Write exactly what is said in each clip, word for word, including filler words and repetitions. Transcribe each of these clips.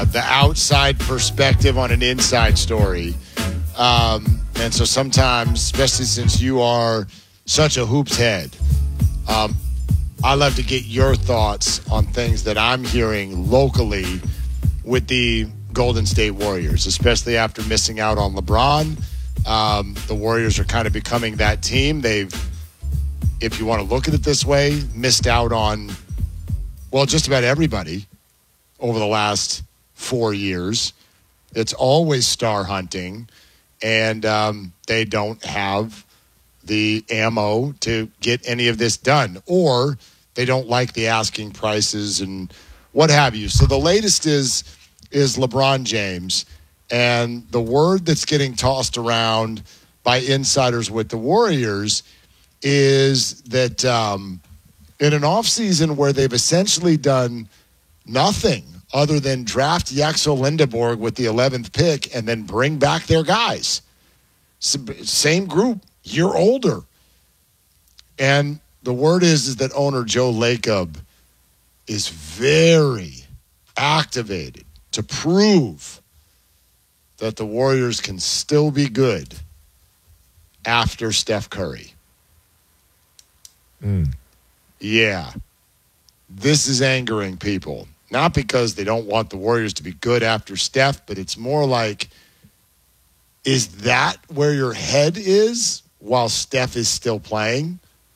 the outside perspective on an inside story. Um, and so sometimes, especially since you are such a hoops head, um, I love to get your thoughts on things that I'm hearing locally with the Golden State Warriors, especially after missing out on LeBron. Um, the Warriors are kind of becoming that team. They've, if you want to look at it this way, missed out on, well, just about everybody over the last four years. It's always star hunting, and um, they don't have the ammo to get any of this done, or they don't like the asking prices and what have you. So the latest is is LeBron James, and the word that's getting tossed around by insiders with the Warriors is that um, in an offseason where they've essentially done nothing other than draft Yaxel Lindeborg with the eleventh pick and then bring back their guys. Same group, year older. And the word is, is that owner Joe Lacob is very activated to prove that the Warriors can still be good after Steph Curry. Mm. Yeah. This is angering people. Not because they don't want the Warriors to be good after Steph, but it's more like, is that where your head is while Steph is still playing?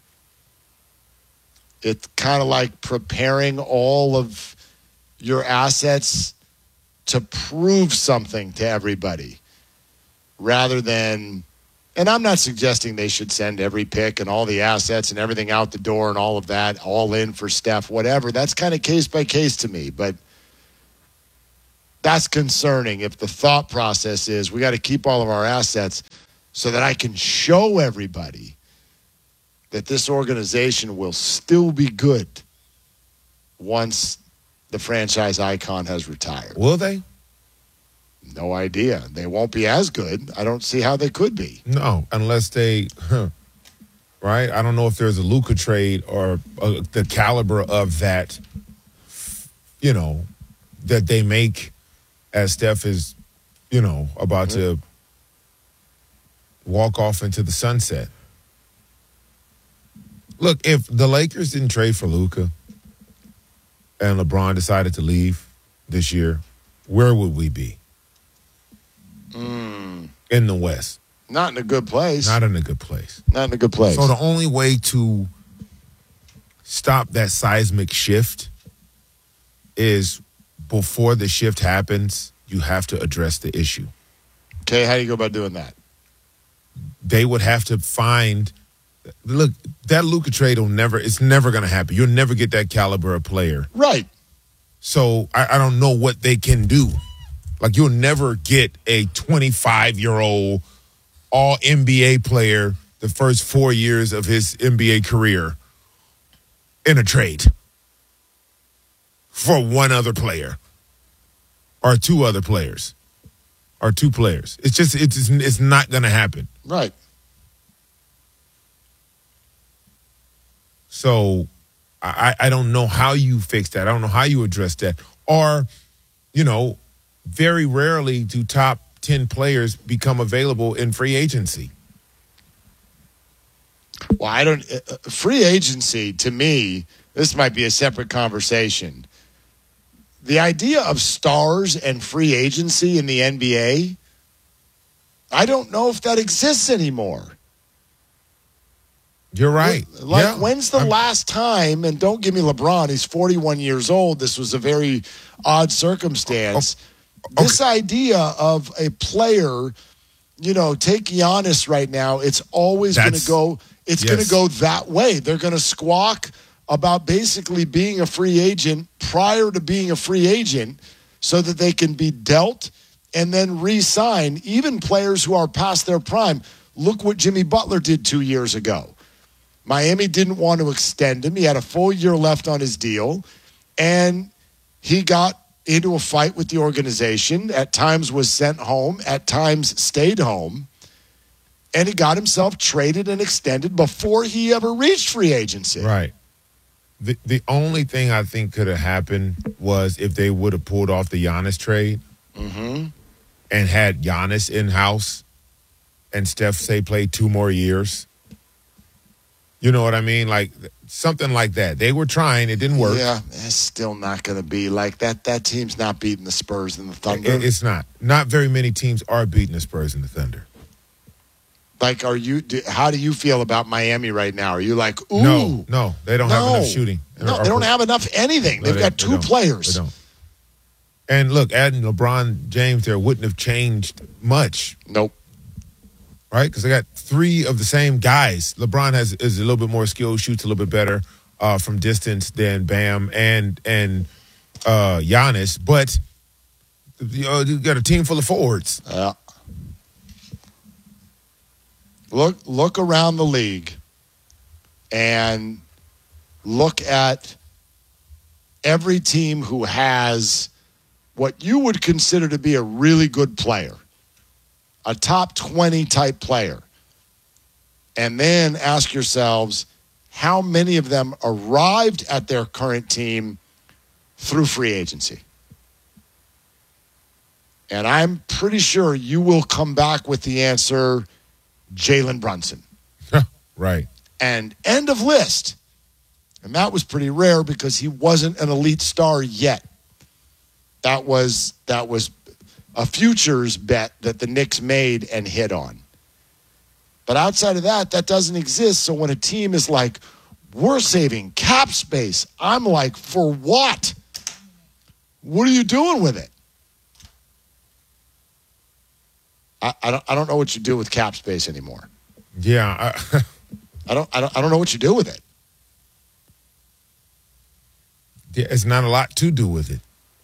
It's kind of like preparing all of your assets to prove something to everybody rather than, and I'm not suggesting they should send every pick and all the assets and everything out the door and all of that all in for Steph, whatever. That's kind of case by case to me, but that's concerning if the thought process is we got to keep all of our assets so that I can show everybody that this organization will still be good once the franchise icon has retired. Will they? No idea. They won't be as good. I don't see how they could be. No, unless they, huh, right? I don't know if there's a Luka trade or uh, the caliber of that, you know, that they make as Steph is, you know, about mm-hmm. to walk off into the sunset. Look, if the Lakers didn't trade for Luka and LeBron decided to leave this year, where would we be? Mm. In the West. Not in a good place. Not in a good place. Not in a good place. So the only way to stop that seismic shift is before the shift happens, you have to address the issue. Okay, how do you go about doing that? They would have to find – look, that Luka trade will never – it's never going to happen. You'll never get that caliber of player. Right. So I, I don't know what they can do. Like, you'll never get a twenty-five-year-old all-N B A player the first four years of his N B A career in a trade for one other player or two other players or two players. It's just, it's, just, it's not going to happen. Right. So I, I don't know how you fix that. I don't know how you address that. Or, you know, very rarely do top ten players become available in free agency. Well, I don't uh, – free agency, to me, this might be a separate conversation. The idea of stars and free agency in the N B A, I don't know if that exists anymore. You're right. Like, yeah. when's the I'm, last time, and don't give me LeBron, he's forty-one years old. This was a very odd circumstance. Okay. This idea of a player, you know, take Giannis right now, it's always going to go, it's yes. going to go that way. They're going to squawk about basically being a free agent prior to being a free agent so that they can be dealt and then re-sign even players who are past their prime. Look what Jimmy Butler did two years ago. Miami didn't want to extend him. He had a full year left on his deal, and he got into a fight with the organization, at times was sent home, at times stayed home, and he got himself traded and extended before he ever reached free agency. Right. The the only thing I think could have happened was if they would have pulled off the Giannis trade Mm-hmm. and had Giannis in-house and Steph, say, play two more years. You know what I mean? Like, something like that. They were trying. It didn't work. Yeah, it's still not going to be like that. That team's not beating the Spurs and the Thunder. It, it's not. Not very many teams are beating the Spurs and the Thunder. Like, are you? Do, how do you feel about Miami right now? Are you like, ooh? No, no. They don't no. have enough shooting. No, they don't have enough anything. No, They've they, got two they players. They don't. And look, adding LeBron James there wouldn't have changed much. Nope. Right? Because they got three of the same guys. LeBron has is a little bit more skilled, shoots a little bit better uh, from distance than Bam and and uh, Giannis. But you know, you got a team full of forwards. Yeah. Look look around the league and look at every team who has what you would consider to be a really good player, a top twenty type player, and then ask yourselves how many of them arrived at their current team through free agency. And I'm pretty sure you will come back with the answer, Jalen Brunson. Right. And end of list. And that was pretty rare because he wasn't an elite star yet. That was that was a futures bet that the Knicks made and hit on. But outside of that, that doesn't exist. So when a team is like, we're saving cap space, I'm like, for what? What are you doing with it? I, I don't I don't know what you do with cap space anymore. Yeah. I, I don't I don't I don't know what you do with it. Yeah, it's not a lot to do with it.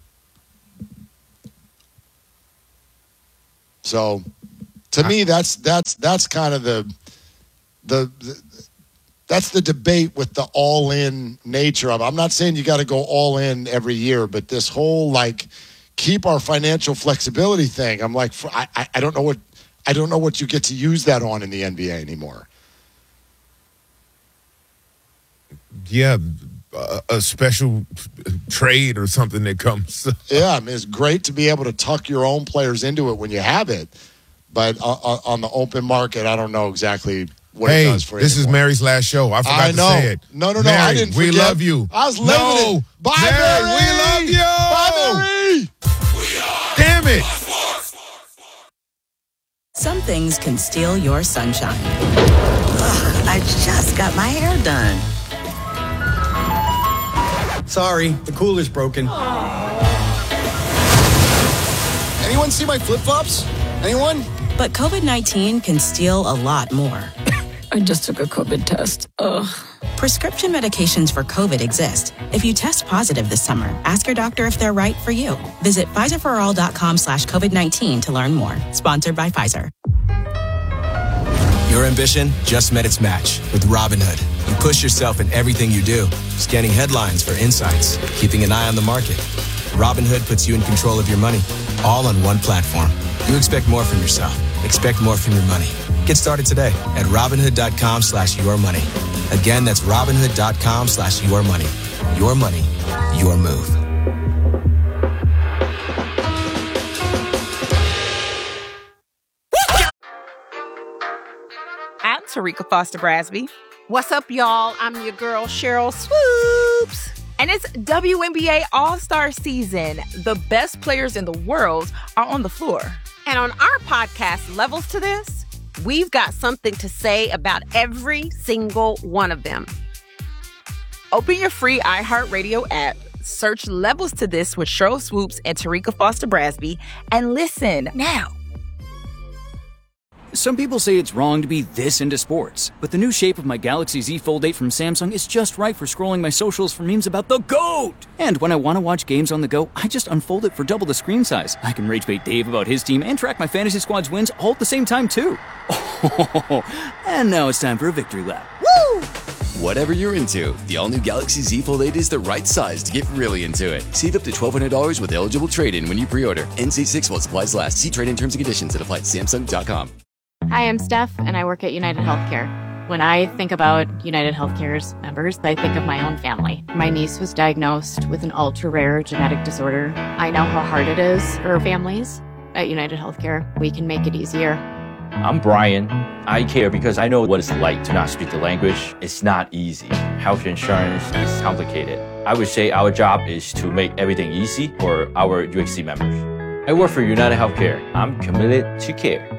So, to I, me, that's that's that's kind of the, the the that's the debate with the all-in nature of it. I'm not saying you got to go all in every year, but this whole like keep our financial flexibility thing. I'm like, I I, I don't know what I don't know what you get to use that on in the N B A anymore. Yeah. A, a special trade or something that comes. Yeah, I mean, it's great to be able to tuck your own players into it when you have it, but uh, on the open market, I don't know exactly what hey, it does for you. This anymore. Is Mary's last show. I forgot I know. to say it. No, no, no, Mary, I didn't forget. We love you. I was living no. it. Bye, Mary, Mary. We love you. Bye, Mary. We are Damn it. Some things can steal your sunshine. Ugh, I just got my hair done. Sorry, the cooler's broken. Anyone see my flip-flops? Anyone? But covid nineteen can steal a lot more. I just took a COVID test. Ugh. Prescription medications for COVID exist. If you test positive this summer, ask your doctor if they're right for you. Visit Pfizerforall.com slash COVID-19 to learn more. Sponsored by Pfizer. Your ambition just met its match with Robinhood. You push yourself in everything you do, scanning headlines for insights, keeping an eye on the market. Robinhood puts you in control of your money, all on one platform. You expect more from yourself. Expect more from your money. Get started today at Robinhood.com slash your money. Again, that's Robinhood.com slash your money. Your money, your move. I'm Tarika Foster Brasby. What's up, y'all? I'm your girl, Cheryl Swoops. And it's W N B A All-Star Season. The best players in the world are on the floor. And on our podcast, Levels to This, we've got something to say about every single one of them. Open your free iHeartRadio app, search Levels to This with Cheryl Swoops and Tarika Foster Brasby, and listen now. Some people say it's wrong to be this into sports, but the new shape of my Galaxy Z Fold eight from Samsung is just right for scrolling my socials for memes about the GOAT! And when I want to watch games on the go, I just unfold it for double the screen size. I can rage bait Dave about his team and track my fantasy squad's wins all at the same time, too. Oh, and now it's time for a victory lap. Woo! Whatever you're into, the all-new Galaxy Z Fold eight is the right size to get really into it. Save up to twelve hundred dollars with eligible trade-in when you pre-order. N C six while supplies last. See trade-in terms and conditions at apply at Samsung dot com. Hi, I'm Steph, and I work at United Healthcare. When I think about United Healthcare's members, I think of my own family. My niece was diagnosed with an ultra-rare genetic disorder. I know how hard it is for families. At United Healthcare, we can make it easier. I'm Brian. I care because I know what it's like to not speak the language. It's not easy. Health insurance is complicated. I would say our job is to make everything easy for our U H C members. I work for United Healthcare. I'm committed to care.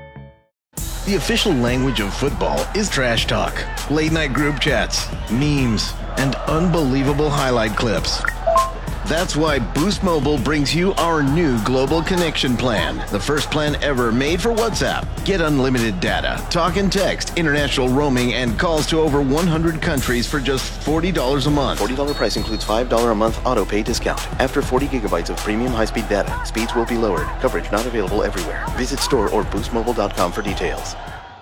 The official language of football is trash talk, late-night group chats, memes, and unbelievable highlight clips. That's why Boost Mobile brings you our new Global Connection Plan, the first plan ever made for WhatsApp. Get unlimited data, talk and text, international roaming, and calls to over one hundred countries for just forty dollars a month. forty dollars price includes five dollars a month auto-pay discount. After forty gigabytes of premium high-speed data, speeds will be lowered. Coverage not available everywhere. Visit store or boost mobile dot com for details.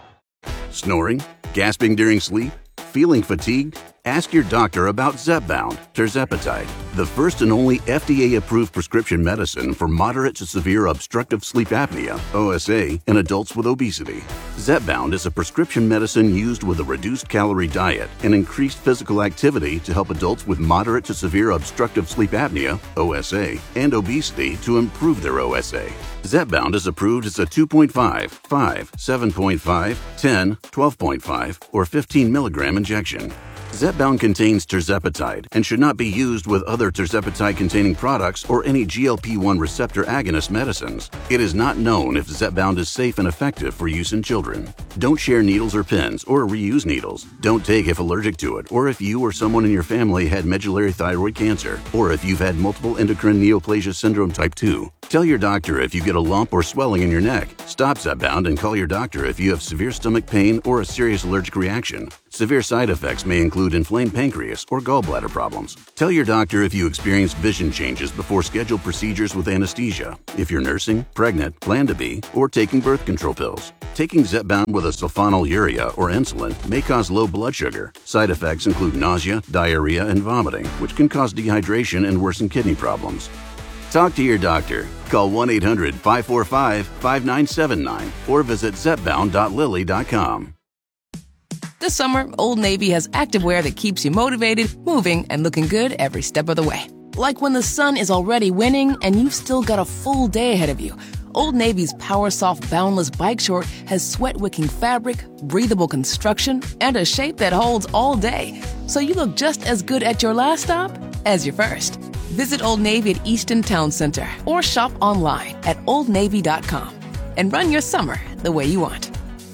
Snoring? Gasping during sleep? Feeling fatigued? Ask your doctor about Zepbound, tirzepatide, the first and only F D A-approved prescription medicine for moderate to severe obstructive sleep apnea, O S A, in adults with obesity. Zepbound is a prescription medicine used with a reduced-calorie diet and increased physical activity to help adults with moderate to severe obstructive sleep apnea, O S A, and obesity to improve their O S A. Zepbound is approved as a two point five, five, seven point five, ten, twelve point five, or fifteen milligram injection. Zepbound contains tirzepatide and should not be used with other tirzepatide-containing products or any G L P one receptor agonist medicines. It is not known if Zepbound is safe and effective for use in children. Don't share needles or pens or reuse needles. Don't take if allergic to it or if you or someone in your family had medullary thyroid cancer or if you've had multiple endocrine neoplasia syndrome type two. Tell your doctor if you get a lump or swelling in your neck. Stop Zepbound and call your doctor if you have severe stomach pain or a serious allergic reaction. Severe side effects may include inflamed pancreas or gallbladder problems. Tell your doctor if you experience vision changes before scheduled procedures with anesthesia, if you're nursing, pregnant, plan to be, or taking birth control pills. Taking Zepbound with a sulfonylurea or insulin may cause low blood sugar. Side effects include nausea, diarrhea, and vomiting, which can cause dehydration and worsen kidney problems. Talk to your doctor. Call one eight hundred, five four five, five nine seven nine or visit zepbound dot lilly dot com. This summer, Old Navy has activewear that keeps you motivated, moving, and looking good every step of the way. Like when the sun is already winning and you've still got a full day ahead of you. Old Navy's Power Soft Boundless Bike Short has sweat-wicking fabric, breathable construction, and a shape that holds all day. So you look just as good at your last stop as your first. Visit Old Navy at Easton Town Center or shop online at old navy dot com and run your summer the way you want.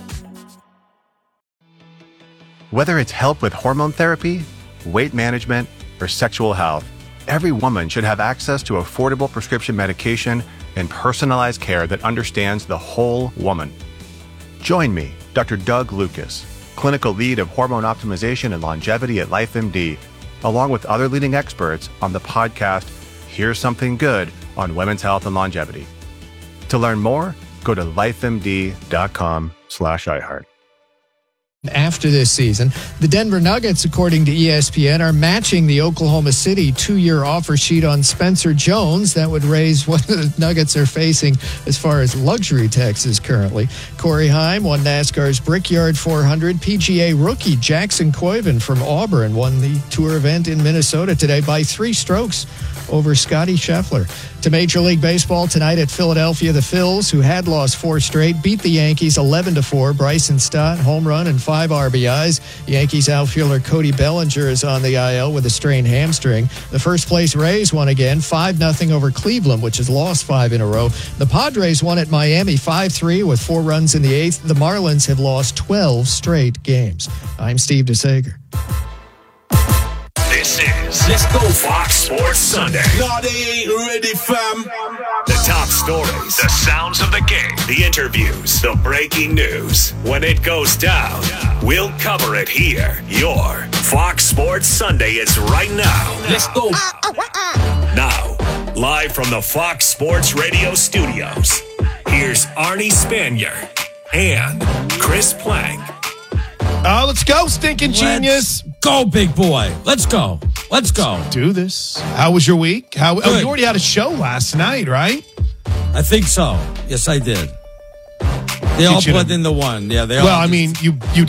Whether it's help with hormone therapy, weight management, or sexual health, every woman should have access to affordable prescription medication and personalized care that understands the whole woman. Join me, Doctor Doug Lucas, clinical lead of hormone optimization and longevity at LifeMD, along with other leading experts on the podcast Here's Something Good on Women's Health and Longevity. To learn more, go to lifemd.com slash iHeart. After this season, the Denver Nuggets, according to E S P N, are matching the Oklahoma City two-year offer sheet on Spencer Jones. That would raise what the Nuggets are facing as far as luxury taxes currently. Corey Haim won NASCAR's Brickyard four hundred. P G A rookie Jackson Coyven from Auburn won the tour event in Minnesota today by three strokes over Scotty Scheffler. To Major League Baseball tonight at Philadelphia, the Phils, who had lost four straight, beat the Yankees eleven to four. Bryson Stott, home run and five R B Is. Yankees outfielder Cody Bellinger is on the I L with a strained hamstring. The first place Rays won again, five nothing over Cleveland, which has lost five in a row. The Padres won at Miami five three with four runs in the eighth. The Marlins have lost twelve straight games. I'm Steve DeSager. This is Let's Go Fox Sports Sunday. No, they ain't ready, fam. The top stories, the sounds of the game, the interviews, the breaking news. When it goes down, we'll cover it here. Your Fox Sports Sunday is right now. Let's go. Now, live from the Fox Sports Radio studios, here's Arnie Spanier and Chris Plank. Oh, let's go, stinking genius. Let's go, big boy. Let's go. Let's go. Let's do this. How was your week? How? Oh, you already had a show last night, right? I think so. Yes, I did. They did all put into one. Yeah, they well, all I mean, you you did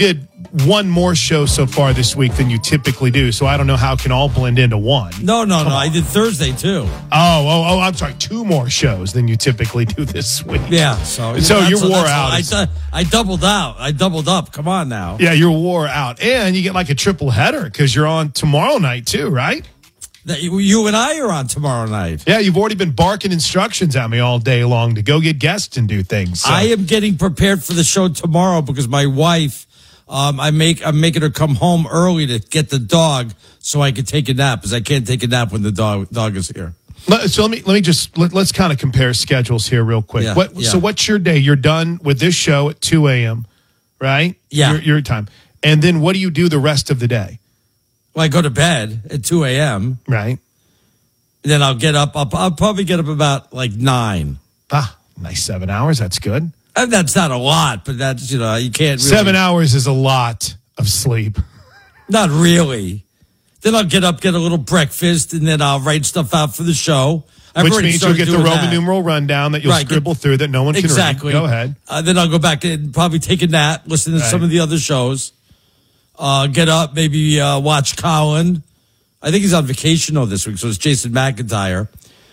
one more show so far this week than you typically do, so I don't know how it can all blend into one. No, no, Come no. on. I did Thursday, too. Oh, oh, oh, I'm sorry. Two more shows than you typically do this week. Yeah, so, so yeah, you're that's- wore that's- out. I, It's- du- I doubled out. I doubled up. Come on now. yeah, you're wore out. And you get like a triple header because you're on tomorrow night too, right? That you, you and I are on tomorrow night. Yeah, you've already been barking instructions at me all day long to go get guests and do things. So. I am getting prepared for the show tomorrow because my wife, um, I make I'm making her come home early to get the dog so I can take a nap because I can't take a nap when the dog dog is here. Let- So let me let me just let, let's kind of compare schedules here real quick. Yeah, what yeah. So what's your day? You're done with this show at two a.m., right? Yeah. Your, your time. And then what do you do the rest of the day? Well, I go to bed at two a.m. Right. Then I'll get up. I'll, I'll probably get up about like nine. Ah, nice seven hours. That's good. And that's not a lot, but that's, you know, you can't really. Seven hours is a lot of sleep. Not really. Then I'll get up, get a little breakfast, and then I'll write stuff out for the show. I've Which already means you'll started get the doing Roman that. numeral rundown that you'll Right, scribble through that no one can Exactly. read. Go ahead. Uh, then I'll go back and probably take a nap, listen to Right. some of the other shows. Uh, get up, maybe uh, watch Colin. I think he's on vacation though this week, so it's Jason McIntyre.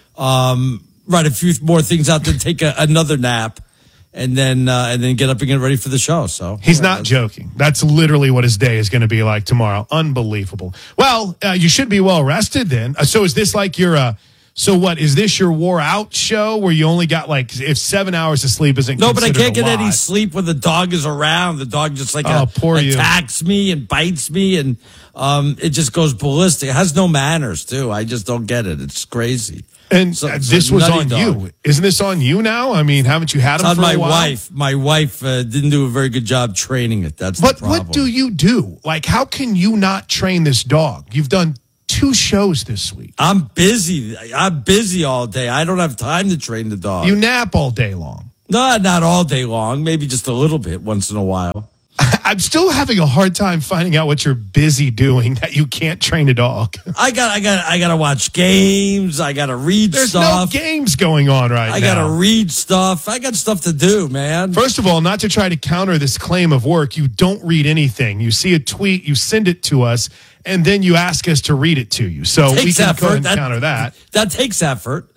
Um, write a few more things out, then take a, another nap, and then uh, and then get up and get ready for the show. So He's not joking. That's literally what his day is going to be like tomorrow. Unbelievable. Well, uh, you should be well rested then. Uh, so is this like your, uh, so what, is this your wore out show where you only got like, if seven hours of sleep isn't No, but I can't considered a get any lot. sleep when the dog is around. The dog just like Oh, uh, poor you. attacks me and bites me, and um, it just goes ballistic. It has no manners too. I just don't get it. It's crazy. And So- uh, it's this a was nutty on dog. you. Isn't this on you now? I mean, haven't you had It's him on for my a while? wife. My wife uh, didn't do a very good job training it. That's But the problem. what do you do? Like, how can you not train this dog? You've done two shows this week. I'm busy. I'm busy all day. I don't have time to train the dog. You nap all day long. No, not all day long. Maybe just a little bit once in a while. I'm still having a hard time finding out what you're busy doing that you can't train a dog. I got, I got, I got to watch games. I got to read There's stuff. no games going on right I now. got to read stuff. I got stuff to do, man. First of all, not to try to counter this claim of work, you don't read anything. You see a tweet, you send it to us, and then you ask us to read it to you. So we Takes can effort. go ahead and That- counter that. That takes effort.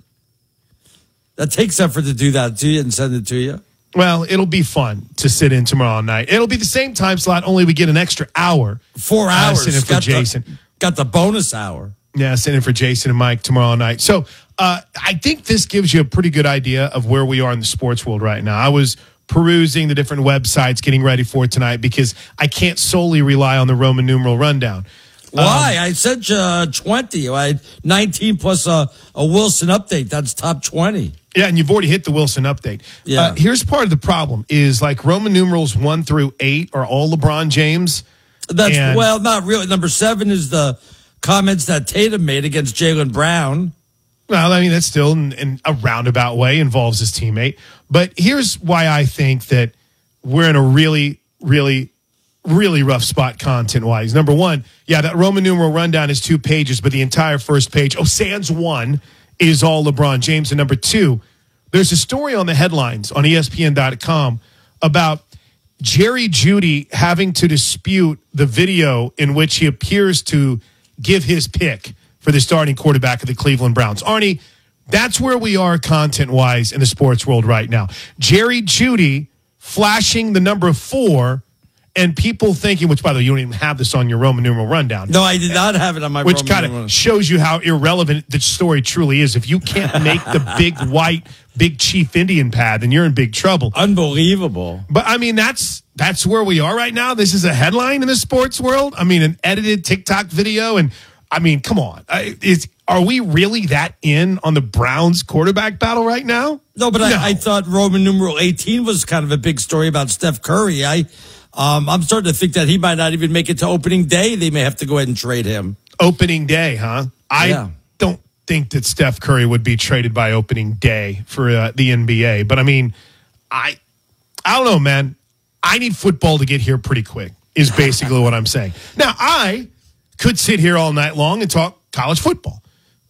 That takes effort to do that to you and send it to you. Well, it'll be fun to sit in tomorrow night. It'll be the same time slot, only we get an extra hour. Four Uh, hours. sitting for got Jason. The, got the bonus hour. Yeah, sitting for Jason and Mike tomorrow night. So uh, I think this gives you a pretty good idea of where we are in the sports world right now. I was perusing the different websites, getting ready for tonight because I can't solely rely on the Roman numeral rundown. Why? I sent you uh, twenty. I had nineteen plus a, a Wilson update. That's top twenty. Yeah, and you've already hit the Wilson update. Yeah. Uh, here's part of the problem is like Roman numerals one through eight are all LeBron James. That's And- well, not really. Number seven is the comments that Tatum made against Jaylen Brown. Well, I mean, that's still in, in a roundabout way involves his teammate. But here's why I think that we're in a really, really, really rough spot content-wise. Number one, yeah, that Roman numeral rundown is two pages, but the entire first page, oh, sans one, is all LeBron James. And number two, there's a story on the headlines on E S P N dot com about Jerry Jeudy having to dispute the video in which he appears to give his pick for the starting quarterback of the Cleveland Browns. Arnie, that's where we are content-wise in the sports world right now. Jerry Jeudy flashing the number four and people thinking, which, by the way, you don't even have this on your Roman numeral rundown. No, I did not have it on my Which Roman kind numeral. of shows you how irrelevant the story truly is. If you can't make the big white, big chief Indian pad, then you're in big trouble. Unbelievable. But I mean, that's that's where we are right now. This is a headline in the sports world. I mean, an edited TikTok video, and I mean, come on, I, is are we really that in on the Browns quarterback battle right now? No, but I, I thought Roman numeral eighteen was kind of a big story about Steph Curry. I, um, I'm starting to think that he might not even make it to opening day. They may have to go ahead and trade him. Opening day, huh? I Yeah. don't think that Steph Curry would be traded by opening day for uh, the N B A. But I mean, I, I don't know, man. I need football to get here pretty quick. Is basically what I'm saying. Now I could sit here all night long and talk college football.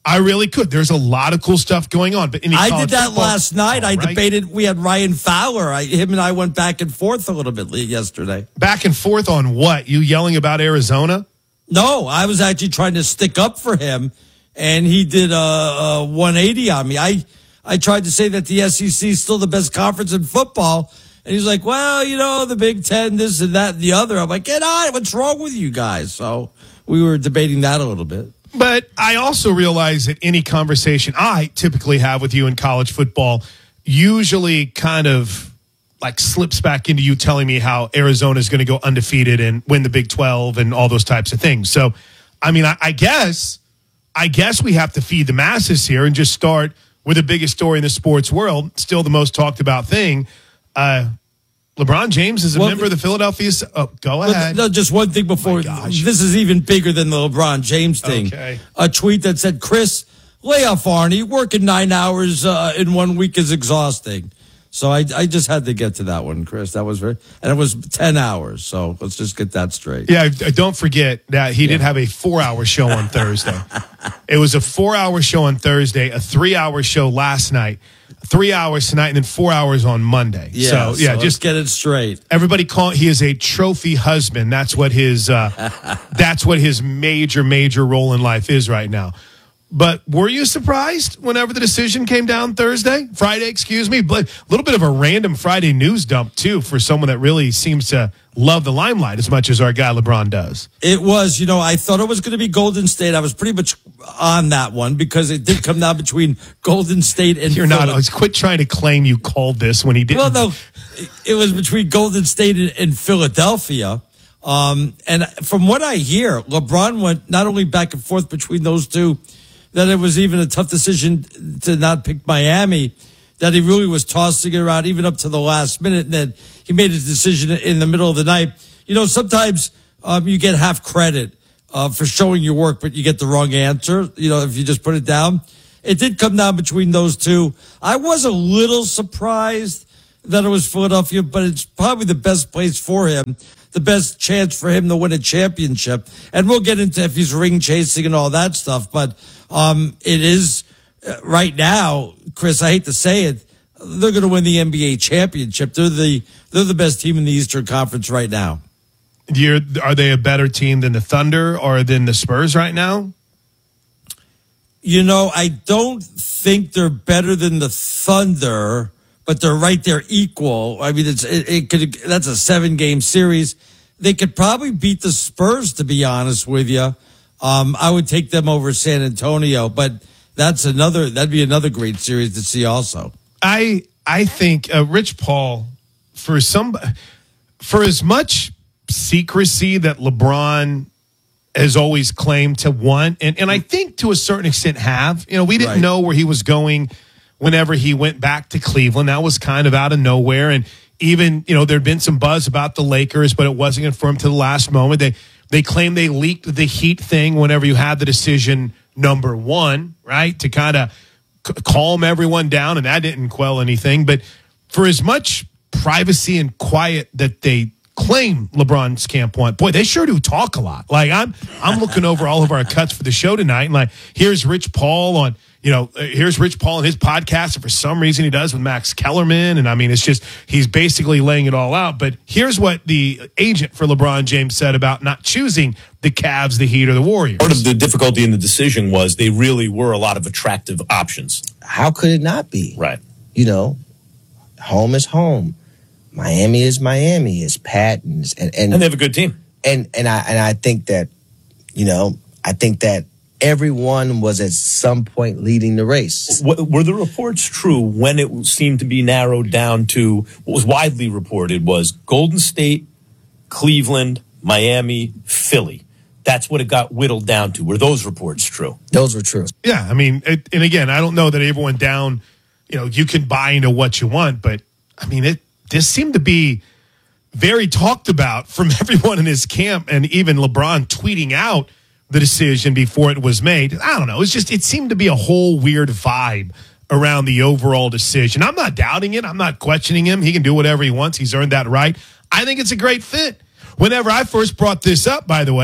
I really could. There's a lot of cool stuff going on. But any I did that football, last night. I right? debated. We had Ryan Fowler. I, him and I went back and forth a little bit yesterday. Back and forth on what? You yelling about Arizona? No, I was actually trying to stick up for him, and he did a, a one eighty on me. I I tried to say that the S E C is still the best conference in football, and he's like, well, you know, the Big Ten, this and that and the other. I'm like, get on. What's wrong with you guys? So we were debating that a little bit. But I also realize that any conversation I typically have with you in college football usually kind of like slips back into you telling me how Arizona is going to go undefeated and win the Big twelve and all those types of things. So, I mean, I, I guess, I guess we have to feed the masses here and just start with the biggest story in the sports world, still the most talked about thing. Uh, LeBron James is a well, member of the Philadelphia. Oh, go ahead. No, just one thing before. This is even bigger than the LeBron James thing. Okay. A tweet that said, Chris, lay off Arnie. Working nine hours uh, in one week is exhausting. So I, I just had to get to that one, Chris. That was very, and it was ten hours. So let's just get that straight. Yeah, don't forget that he yeah. did have a four-hour show on Thursday. It was a four-hour show on Thursday, a three-hour show last night, three hours tonight, and then four hours on Monday. Yeah, so, yeah, so just get it straight. Everybody call. He is a trophy husband. That's what his. Uh, that's what his major, major role in life is right now. But were you surprised whenever the decision came down Thursday, Friday? Excuse me, but a little bit of a random Friday news dump too for someone that really seems to love the limelight as much as our guy LeBron does. It was, you know, I thought it was going to be Golden State. I was pretty much on that one because it did come down between Golden State and You're Philly. Not. Quit trying to claim you called this when he didn't. Well, no, it was between Golden State and, and Philadelphia. Um, and from what I hear, LeBron went not only back and forth between those two, that it was even a tough decision to not pick Miami, that he really was tossing it around even up to the last minute, and then he made his decision in the middle of the night. You know, sometimes um, you get half credit uh, for showing your work, but you get the wrong answer, you know, if you just put it down. It did come down between those two. I was a little surprised that it was Philadelphia, but it's probably the best place for him, the best chance for him to win a championship. And we'll get into if he's ring chasing and all that stuff, but Um, it is uh, right now, Chris, I hate to say it, they're going to win the N B A championship. They're the, they're the best team in the Eastern Conference right now. You're, are they a better team than the Thunder or than the Spurs right now? You know, I don't think they're better than the Thunder, but they're right there equal. I mean, it's, it, it could, that's a seven game series. They could probably beat the Spurs, to be honest with you. Um, I would take them over San Antonio, but that's another, that'd be another great series to see also. I, I think, uh, Rich Paul, for some, for as much secrecy that LeBron has always claimed to want, and, and I think to a certain extent have, you know, we didn't right. know where he was going whenever he went back to Cleveland. That was kind of out of nowhere. And even, you know, there'd been some buzz about the Lakers, but it wasn't confirmed to the last moment. They, They claim they leaked the Heat thing whenever you had the decision number one, right, to kind of c- calm everyone down, and that didn't quell anything. But for as much privacy and quiet that they claim LeBron's camp want, boy, they sure do talk a lot. Like, I'm I'm looking over all of our cuts for the show tonight, and like, here's Rich Paul on, you know, here's Rich Paul and his podcast, and for some reason he does with Max Kellerman, and I mean, it's just, he's basically laying it all out. But here's what the agent for LeBron James said about not choosing the Cavs, the Heat, or the Warriors. Part of the difficulty in the decision was they really were a lot of attractive options. How could it not be? Right. You know, home is home. Miami is Miami. It's Pat and and, and, and they have a good team. And and I and I think that, you know, I think that everyone was at some point leading the race. Were the reports true when it seemed to be narrowed down to what was widely reported was Golden State, Cleveland, Miami, Philly? That's what it got whittled down to. Were those reports true? Those were true. Yeah, I mean, it, and again, I don't know that everyone down, you know, you can buy into what you want, but I mean, it this seemed to be very talked about from everyone in his camp, and even LeBron tweeting out the decision before it was made. I don't know. It's just, it seemed to be a whole weird vibe around the overall decision. I'm not doubting it. I'm not questioning him. He can do whatever he wants. He's earned that right. I think it's a great fit. Whenever I first brought this up, by the way,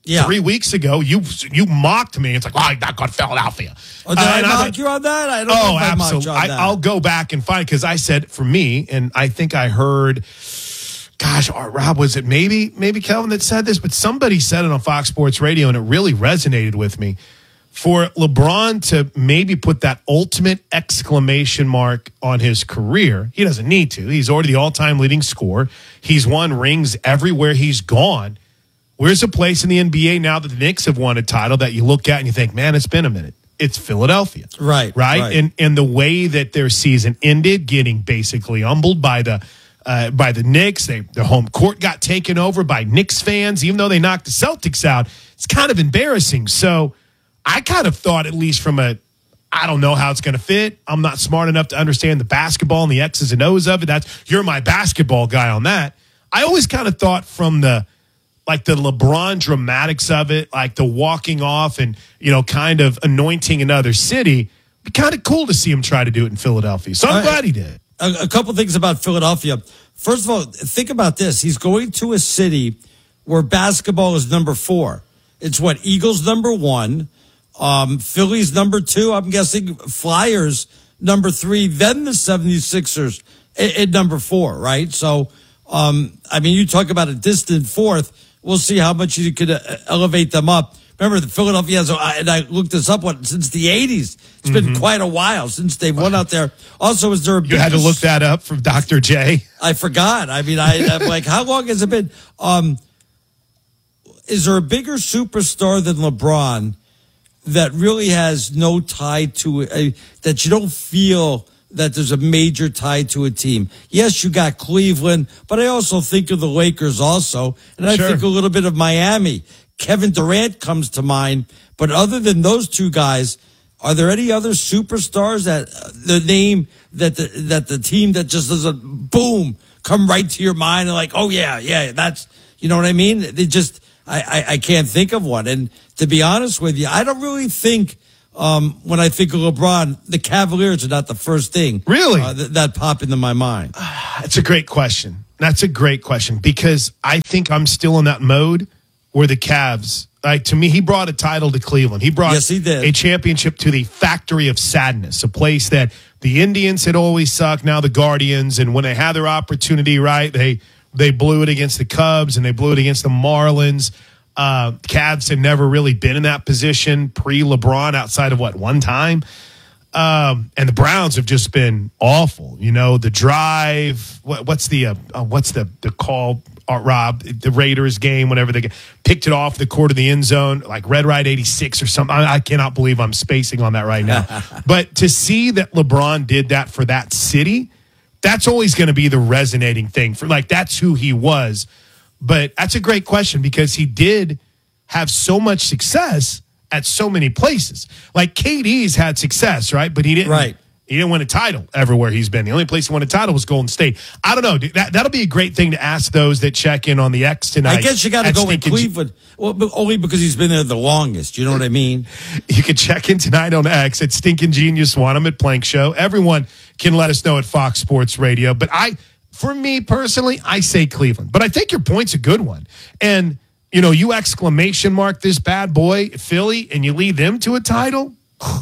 Yeah. Three weeks ago, you you mocked me. It's like, oh, I got Philadelphia. Oh, did Uh, I and mock like, you on that? I don't know oh, if I mocked absolutely. you on I, that. I'll go back and find because I said for me, and I think I heard, gosh, uh, Rob, was it maybe maybe Kelvin that said this, but somebody said it on Fox Sports Radio, and it really resonated with me. For LeBron to maybe put that ultimate exclamation mark on his career, he doesn't need to. He's already the all-time leading scorer. He's won rings everywhere he's gone. Where's a place in the N B A now that the Knicks have won a title that you look at and you think, man, it's been a minute? It's Philadelphia. Right. Right? right. And and the way that their season ended, getting basically humbled by the uh, by the Knicks. They, their home court got taken over by Knicks fans, even though they knocked the Celtics out. It's kind of embarrassing. So I kind of thought, at least from a, I don't know how it's going to fit. I'm not smart enough to understand the basketball and the X's and O's of it. That's, you're my basketball guy on that. I always kind of thought from the, like the LeBron dramatics of it, like the walking off and, you know, kind of anointing another city. It'd be kind of cool to see him try to do it in Philadelphia. So I'm All right. glad he did. A, a couple things about Philadelphia. First of all, think about this. He's going to a city where basketball is number four. It's what, Eagles number one, um, Phillies number two, I'm guessing Flyers number three, then the seventy-sixers at, at number four, right? So, um, I mean, you talk about a distant fourth. We'll see how much you could uh, elevate them up. Remember, the Philadelphia has, and I looked this up, what, since the eighties. It's Mm-hmm. been quite a while since they've won out there. Also, is there a You had to look that up from Doctor J. I forgot. I mean, I, I'm like, how long has it been? Um, is there a bigger superstar than LeBron that really has no tie to it, that you don't feel that there's a major tie to a team? Yes, you got Cleveland, but I also think of the Lakers also, and I Sure. think a little bit of Miami. Kevin Durant comes to mind, but other than those two guys, are there any other superstars that uh, the name that the, that the team that just doesn't boom come right to your mind and like, oh yeah, yeah, that's, you know what I mean? They just, I, I, I can't think of one. And to be honest with you, I don't really think, um, when I think of LeBron, the Cavaliers are not the first thing Really? uh, that, that pop into my mind. That's a great question. That's a great question because I think I'm still in that mode where the Cavs, like to me, he brought a title to Cleveland. He brought Yes, he did. a championship to the Factory of Sadness, a place that the Indians had always sucked, now the Guardians, and when they had their opportunity, right, they they blew it against the Cubs and they blew it against the Marlins. Uh, Cavs had never really been in that position pre-LeBron outside of what, one time? Um, and the Browns have just been awful. You know, the drive, what, what's the uh, uh, what's the the call, uh, Rob? The Raiders game, whenever they get, picked it off the court of the end zone, like Red Ride eighty-six or something. I, I cannot believe I'm spacing on that right now. But to see that LeBron did that for that city, that's always going to be the resonating thing for, like, that's who he was. But that's a great question because he did have so much success at so many places. Like K D's had success, right? But he didn't. Right. He didn't win a title everywhere he's been. The only place he won a title was Golden State. I don't know. Dude, that that'll be a great thing to ask those that check in on the X tonight. I guess you got to at go with Stinkin' G- Cleveland, well, but only because he's been there the longest. You know what I mean? You can check in tonight on X at Stinkin' Genius One. I'm at Plank Show. Everyone can let us know at Fox Sports Radio. But I, for me personally, I say Cleveland. But I think your point's a good one. And, you know, you exclamation mark this bad boy, Philly, and you lead them to a title?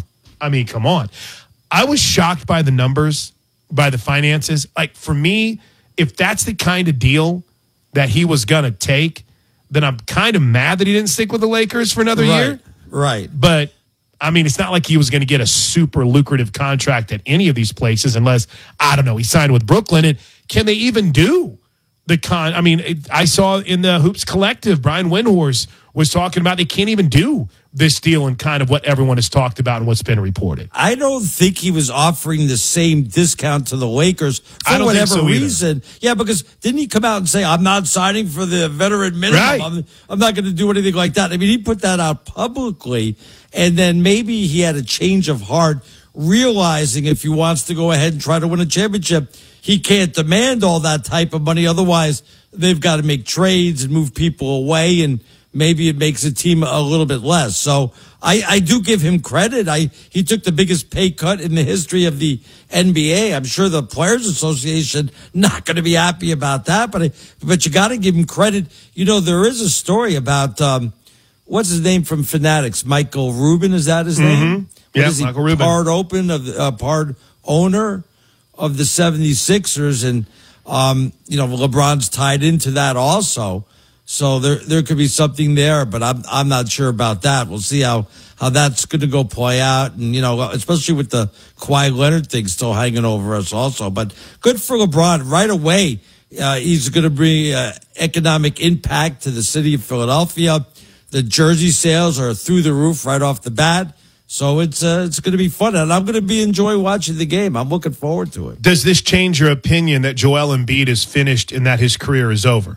I mean, come on. I was shocked by the numbers, by the finances. Like, for me, if that's the kind of deal that he was going to take, then I'm kind of mad that he didn't stick with the Lakers for another Right, year. right. But, I mean, it's not like he was going to get a super lucrative contract at any of these places unless, I don't know, he signed with Brooklyn. And can they even do the con? I mean, it, I saw in the Hoops Collective, Brian Windhorst was talking about they can't even do this deal and kind of what everyone has talked about and what's been reported. I don't think he was offering the same discount to the Lakers for I don't whatever think so either. reason. Yeah, because didn't he come out and say, I'm not signing for the veteran minimum. Right. I'm, I'm not going to do anything like that. I mean, he put that out publicly, and then maybe he had a change of heart, realizing if he wants to go ahead and try to win a championship, he can't demand all that type of money. Otherwise, they've got to make trades and move people away, and maybe it makes the team a little bit less. So I, I do give him credit. I he took the biggest pay cut in the history of the N B A. I'm sure the Players Association not going to be happy about that, but I, but you got to give him credit. You know, there is a story about um, what's his name from Fanatics? Michael Rubin, is that his Mm-hmm. name? Yeah, What is he, Michael Rubin. Part open of the, uh, part owner of the seventy-sixers, and um, you know LeBron's tied into that also. So there there could be something there, but I'm I'm not sure about that. We'll see how how that's going to go play out, and you know especially with the Kawhi Leonard thing still hanging over us also. But good for LeBron right away. Uh, he's going to bring uh, economic impact to the city of Philadelphia. The jersey sales are through the roof right off the bat. So it's uh, it's going to be fun, and I'm going to be enjoying watching the game. I'm looking forward to it. Does this change your opinion that Joel Embiid is finished and that his career is over?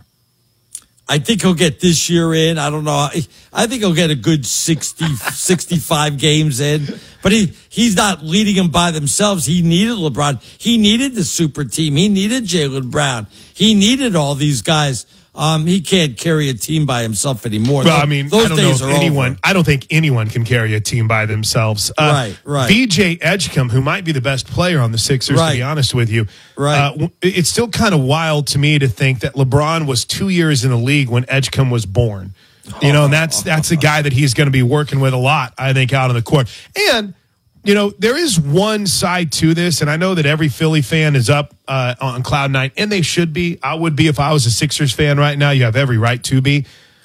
I think he'll get this year in. I don't know. I think he'll get a good sixty, sixty-five games in. But he he's not leading them by themselves. He needed LeBron. He needed the super team. He needed Jaylen Brown. He needed all these guys. Um, he can't carry a team by himself anymore. Well, I mean, those I don't days know if are anyone. over. I don't think anyone can carry a team by themselves. Uh, Right, right. V J Edgecombe, who might be the best player on the Sixers, to Right. be honest with you, Right. Uh, w- it's still kind of wild to me to think that LeBron was two years in the league when Edgecombe was born. You know, and that's that's a guy that he's going to be working with a lot, I think, out on the court. And you know, there is one side to this, and I know that every Philly fan is up uh, on cloud nine, and they should be. I would be if I was a Sixers fan right now. You have every right to be.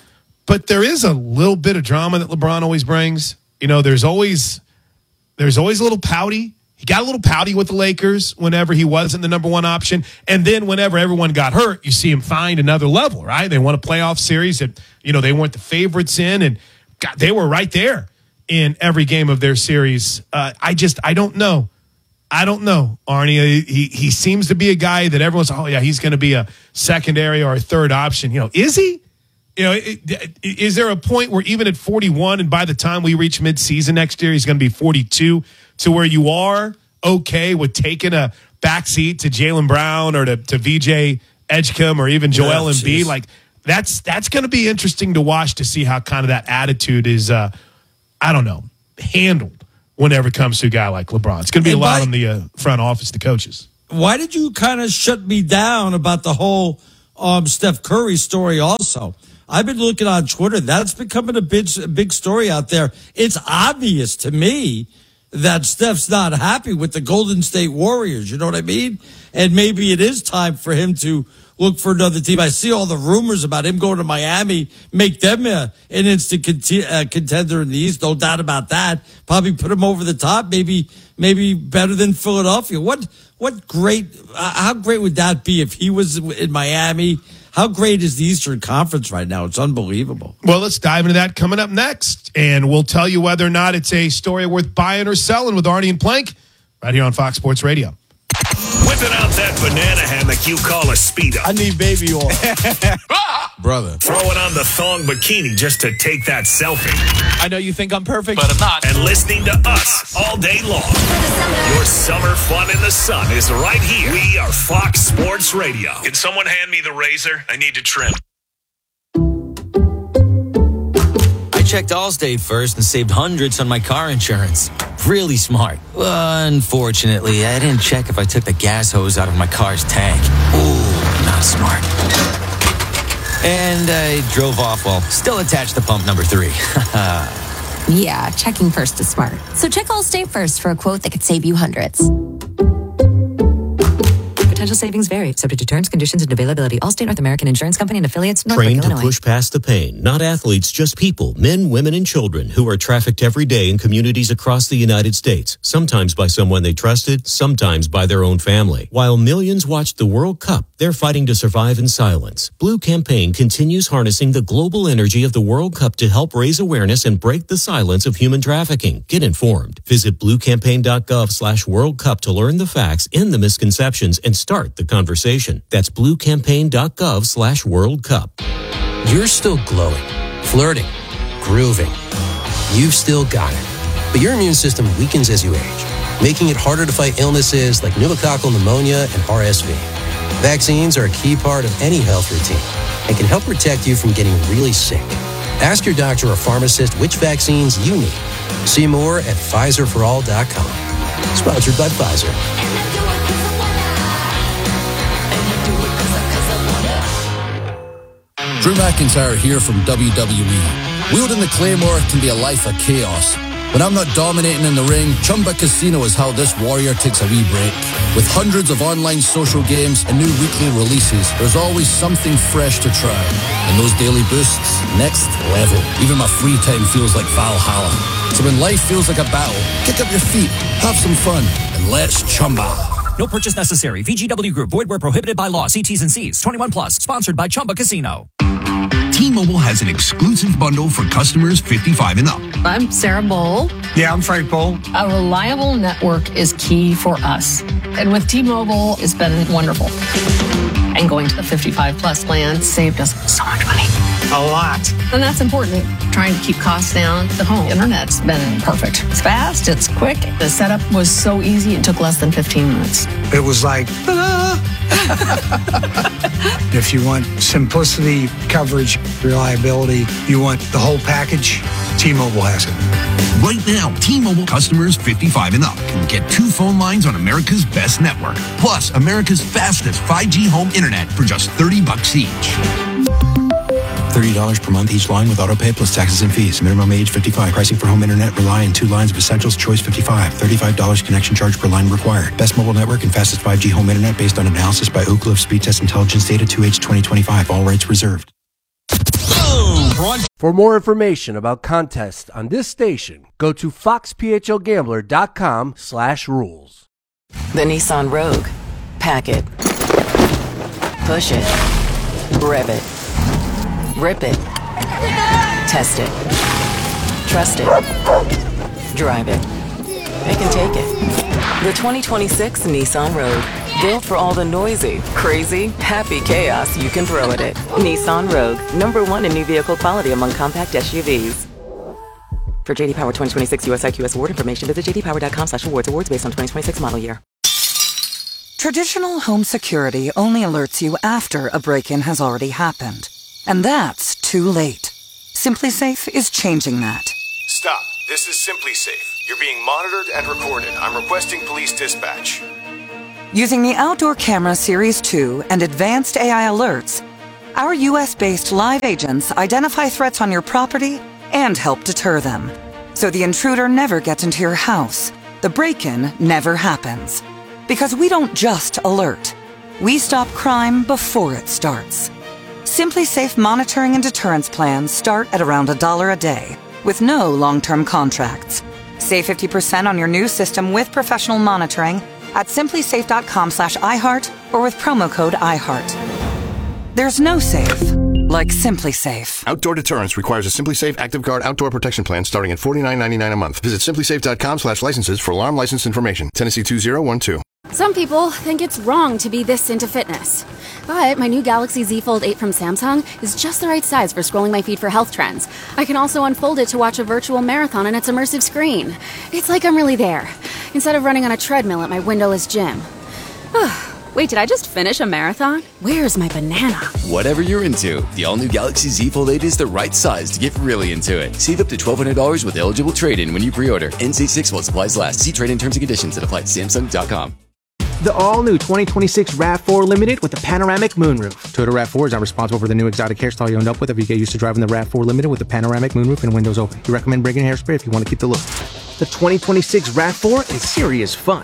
But there is a little bit of drama that LeBron always brings. You know, there's always there's always a little pouty. He got a little pouty with the Lakers whenever he wasn't the number one option. And then whenever everyone got hurt, you see him find another level, right? They won a playoff series that, you know, they weren't the favorites in, and God, they were right there in every game of their series. Uh, I just, I don't know. I don't know, Arnie. He he seems to be a guy that everyone's, oh, yeah, he's going to be a secondary or a third option. You know, is he? You know, it, is there a point where even at forty-one, and by the time we reach midseason next year, he's going to be forty-two, to where you are okay with taking a backseat to Jaylen Brown or to, to V J Edgecombe or even Joel Yeah, Embiid? geez. Like, that's that's going to be interesting to watch, to see how kind of that attitude is, uh, I don't know, handled whenever it comes to a guy like LeBron. It's going to be And a lot by- on the uh, front office, the coaches. Why did you kind of shut me down about the whole um, Steph Curry story also? I've been looking on Twitter. That's becoming a big, a big story out there. It's obvious to me that Steph's not happy with the Golden State Warriors. You know what I mean? And maybe it is time for him to look for another team. I see all the rumors about him going to Miami, make them a, an instant conti- uh, contender in the East. No doubt about that. Probably put him over the top. Maybe, maybe better than Philadelphia. What, what great, uh, how great would that be if he was in Miami? How great is the Eastern Conference right now? It's unbelievable. Well, let's dive into that coming up next, and we'll tell you whether or not it's a story worth buying or selling with Arnie and Plank right here on Fox Sports Radio. Whipping out that banana hammock you call a Speedo. I need baby oil. Brother. Throwing on the thong bikini just to take that selfie. I know you think I'm perfect, but I'm not. And listening to us all day long. Your summer fun in the sun is right here. We are Fox Sports Radio. Can someone hand me the razor? I need to trim. I checked Allstate first and saved hundreds on my car insurance. Really smart. Unfortunately, I didn't check if I took the gas hose out of my car's tank. Ooh, not smart. And I drove off while still attached to pump number three. Yeah, checking first is smart. So check Allstate first for a quote that could save you hundreds. Potential savings vary, subject to terms, conditions, and availability. Allstate North American Insurance Company and affiliates. Norfolk, Trained to Illinois. push past the pain. Not athletes, just people, men, women, and children who are trafficked every day in communities across the United States, sometimes by someone they trusted, sometimes by their own family. While millions watched the World Cup, they're fighting to survive in silence. Blue Campaign continues harnessing the global energy of the World Cup to help raise awareness and break the silence of human trafficking. Get informed. Visit bluecampaign.gov slash World Cup to learn the facts, end the misconceptions, and start the conversation. That's bluecampaign.gov slash World Cup. You're still glowing, flirting, grooving. You've still got it. But your immune system weakens as you age, making it harder to fight illnesses like pneumococcal pneumonia and R S V. Vaccines are a key part of any health routine and can help protect you from getting really sick. Ask your doctor or pharmacist which vaccines you need. See more at Pfizer for all dot com. Sponsored by Pfizer. Drew McIntyre here from W W E. Wielding the Claymore can be a life of chaos. When I'm not dominating in the ring, Chumba Casino is how this warrior takes a wee break. With hundreds of online social games and new weekly releases, there's always something fresh to try. And those daily boosts, next level. Even my free time feels like Valhalla. So when life feels like a battle, kick up your feet, have some fun, and let's Chumba. No purchase necessary. V G W Group. Void where prohibited by law. See T's and C's. twenty-one plus. Sponsored by Chumba Casino. T-Mobile has an exclusive bundle for customers fifty-five and up. I'm Sarah Bowl. Yeah, I'm Frank Bowl. A reliable network is key for us. And with T-Mobile, it's been wonderful. And going to the fifty-five plus plan saved us so much money. A lot. And that's important. Trying to keep costs down. The home internet's been perfect. It's fast, it's quick. The setup was so easy, it took less than fifteen minutes. It was like, ta-da! If you want simplicity, coverage, reliability, you want the whole package, T-Mobile has it. Right now, T-Mobile customers fifty-five and up can get two phone lines on America's best network, plus America's fastest five G home internet for just thirty bucks each. thirty dollars per month each line with autopay plus taxes and fees. Minimum age fifty-five. Pricing for home internet rely on two lines of Essentials Choice fifty-five. thirty-five dollars connection charge per line required. Best mobile network and fastest five G home internet based on analysis by Ookla of Speed Test Intelligence Data two H twenty twenty-five. All rights reserved. For more information about contests on this station, go to fox p h l gambler dot com slash rules. The Nissan Rogue. Pack it. Push it. Rev it. Rip it. Test it. Trust it. Drive it. They can take it. The twenty twenty-six Nissan Rogue. Built for all the noisy, crazy, happy chaos you can throw at it. Nissan Rogue. Number one in new vehicle quality among compact S U Vs. For J D Power twenty twenty-six U S I Q S award information, visit j d power dot com slash awards. Awards based on twenty twenty-six model year. Traditional home security only alerts you after a break-in has already happened. And that's too late. SimpliSafe is changing that. Stop. This is SimpliSafe. You're being monitored and recorded. I'm requesting police dispatch. Using the Outdoor Camera Series two and advanced A I alerts, our U S-based live agents identify threats on your property and help deter them. So the intruder never gets into your house. The break-in never happens. Because we don't just alert. We stop crime before it starts. SimpliSafe monitoring and deterrence plans start at around a dollar a day, with no long-term contracts. Save fifty percent on your new system with professional monitoring at simplisafe.com slash iHeart or with promo code iHeart. There's no safe like SimpliSafe. Outdoor deterrence requires a SimpliSafe Active Guard outdoor protection plan starting at forty-nine ninety-nine a month. Visit simplisafe.com slash licenses for alarm license information. Tennessee two zero one two. Some people think it's wrong to be this into fitness. But my new Galaxy Z Fold eight from Samsung is just the right size for scrolling my feed for health trends. I can also unfold it to watch a virtual marathon on its immersive screen. It's like I'm really there, instead of running on a treadmill at my windowless gym. Wait, did I just finish a marathon? Where's my banana? Whatever you're into, the all-new Galaxy Z Fold eight is the right size to get really into it. Save up to twelve hundred dollars with eligible trade-in when you pre-order. N C six while supplies last. See trade-in terms and conditions that apply at samsung dot com. The all-new twenty twenty-six RAV four Limited with a panoramic moonroof. Toyota RAV four is not responsible for the new exotic hairstyle you end up with if you get used to driving the RAV four Limited with a panoramic moonroof and windows open. We recommend bringing hairspray if you want to keep the look. The twenty twenty-six RAV four is serious fun.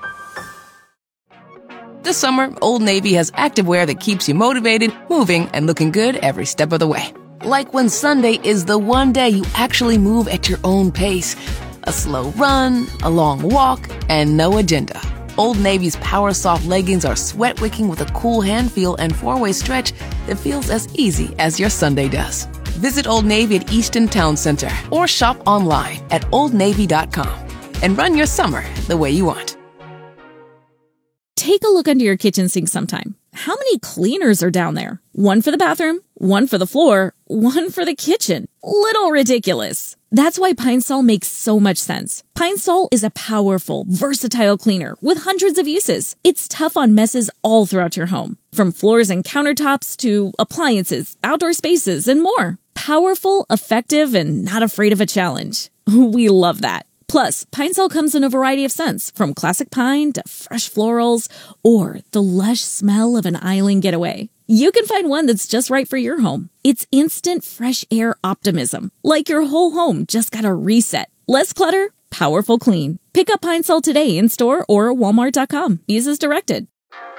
This summer, Old Navy has activewear that keeps you motivated, moving, and looking good every step of the way. Like when Sunday is the one day you actually move at your own pace. A slow run, a long walk, and no agenda. Old Navy's Power Soft leggings are sweat-wicking with a cool hand feel and four-way stretch that feels as easy as your Sunday does. Visit Old Navy at Easton Town Center or shop online at old navy dot com and run your summer the way you want. Take a look under your kitchen sink sometime. How many cleaners are down there? One for the bathroom, one for the floor, one for the kitchen. Little ridiculous. That's why Pine Sol makes so much sense. Pine Sol is a powerful, versatile cleaner with hundreds of uses. It's tough on messes all throughout your home, from floors and countertops to appliances, outdoor spaces, and more. Powerful, effective, and not afraid of a challenge. We love that. Plus, Pine Sol comes in a variety of scents, from classic pine to fresh florals or the lush smell of an island getaway. you can find one that's just right for your home. It's instant fresh air optimism, like your whole home just got a reset. Less clutter, powerful clean. Pick up Pine Sol today in store or walmart dot com. Use as directed.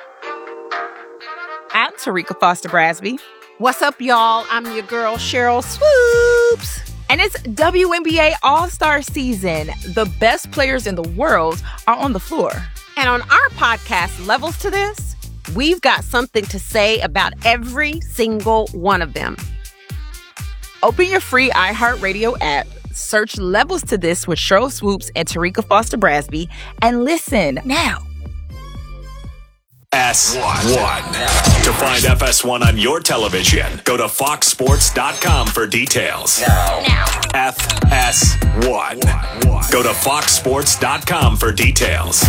I'm Tarika Foster Brasby. What's up, y'all? I'm your girl, Cheryl Swoops. And it's W N B A All-Star Season. The best players in the world are on the floor. And on our podcast, Levels to This, we've got something to say about every single one of them. Open your free iHeartRadio app, search Levels to This with Cheryl Swoops and Tarika Foster Brasby, and listen now. S one. To find F S one on your television, go to fox sports dot com for details. Now. F S one. Go to fox sports dot com for details.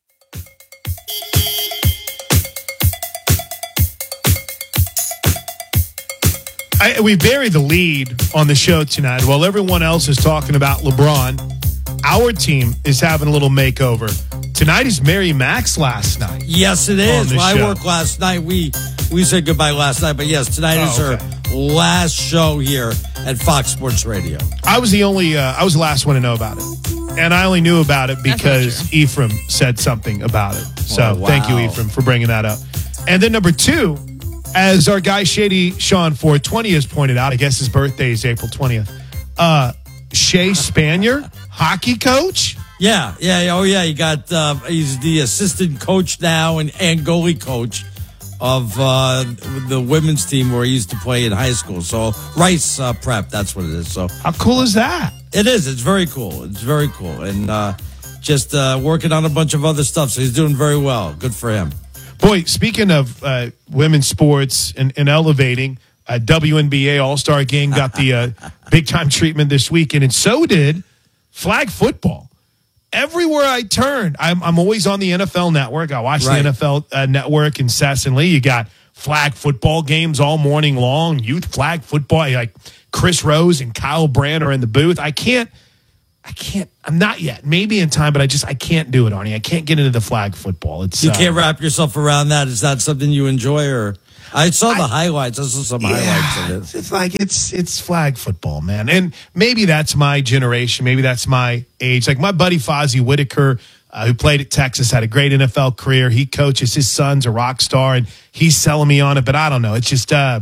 I, we buried the lead on the show tonight. While everyone else is talking about LeBron, our team is having a little makeover. Tonight is Mary Mac's last night. Yes, it is. Well, I show. worked last night. We we said goodbye last night, but yes, tonight oh, is okay. her last show here at Fox Sports Radio. I was the only, uh, I was the last one to know about it. And I only knew about it because Ephraim said something about it. So oh, wow. Thank you, Ephraim, for bringing that up. And then number two, as our guy Shady Sean four twenty has pointed out, I guess his birthday is April twentieth. Uh, Shea Spanier, hockey coach. Yeah, yeah, oh yeah. He got uh, he's the assistant coach now and, and goalie coach of uh, the women's team where he used to play in high school. So Rice uh, Prep, that's what it is. So how cool is that? It is. It's very cool. It's very cool, and uh, just uh, working on a bunch of other stuff. So he's doing very well. Good for him. Boy, speaking of uh, women's sports and, and elevating, uh, W N B A All-Star Game got the uh, big-time treatment this weekend, and so did flag football. Everywhere I turn, I'm, I'm always on the N F L Network. I watch right. the N F L uh, Network incessantly. You got flag football games all morning long, youth flag football. Like Chris Rose and Kyle Brandt are in the booth. I can't, I can't, I'm not yet. Maybe in time, but I just, I can't do it, Arnie. I can't get into the flag football. It's You uh, can't wrap yourself around that. Is that something you enjoy, or? I saw the I, highlights. I saw some yeah, highlights of it. It's like it's it's flag football, man. And maybe that's my generation. Maybe that's my age. Like my buddy Fozzie Whitaker, uh, who played at Texas, had a great N F L career. He coaches. His son's a rock star, and he's selling me on it. But I don't know. It's just uh,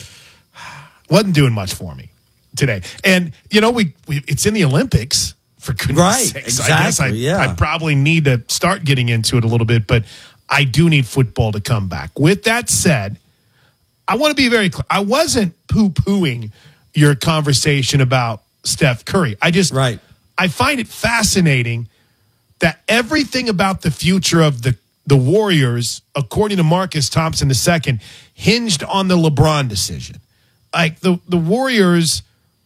wasn't doing much for me today. And you know, we, we it's in the Olympics. For goodness right, sakes. exactly. I guess I, yeah. I probably need to start getting into it a little bit, but I do need football to come back. With that said, I want to be very clear. I wasn't poo-pooing your conversation about Steph Curry. I just, right. I find it fascinating that everything about the future of the, the Warriors, according to Marcus Thompson the second, hinged on the LeBron decision. Like the, the Warriors,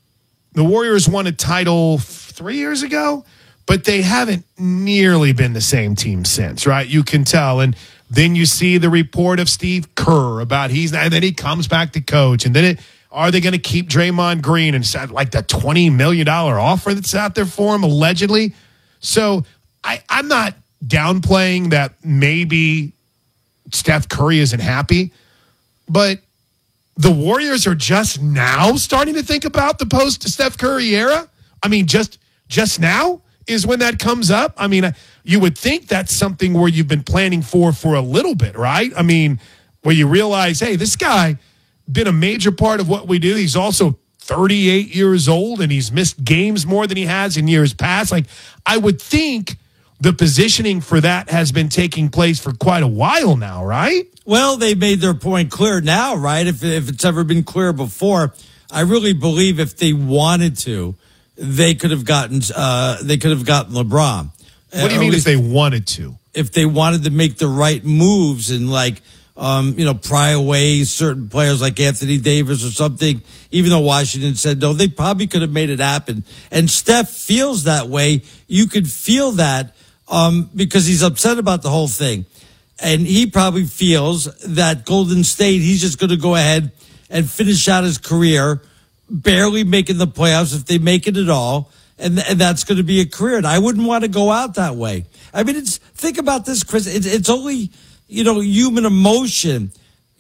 the Warriors won a title three years ago, but they haven't nearly been the same team since, right? You can tell. And then you see the report of Steve Kerr about he's, and then he comes back to coach. And then it, are they going to keep Draymond Green and like the twenty million dollars offer that's out there for him, allegedly? So I, I'm not downplaying that maybe Steph Curry isn't happy, but the Warriors are just now starting to think about the post-Steph Curry era. I mean, just just now is when that comes up. I mean, you would think that's something where you've been planning for for a little bit, right? I mean, where you realize, hey, this guy been a major part of what we do. He's also thirty-eight years old, and he's missed games more than he has in years past. Like, I would think the positioning for that has been taking place for quite a while now, right? Well, they made their point clear now, right? If if it's ever been clear before, I really believe if they wanted to, they could have gotten uh, they could have gotten LeBron. What do you uh, mean if they wanted to? If they wanted to make the right moves and like um, you know, pry away certain players like Anthony Davis or something, even though Washington said no, they probably could have made it happen. And Steph feels that way. You could feel that um, because he's upset about the whole thing. And he probably feels that Golden State, he's just going to go ahead and finish out his career, barely making the playoffs if they make it at all. And, and that's going to be a career. And I wouldn't want to go out that way. I mean, it's think about this, Chris. It's, it's only, you know, human emotion.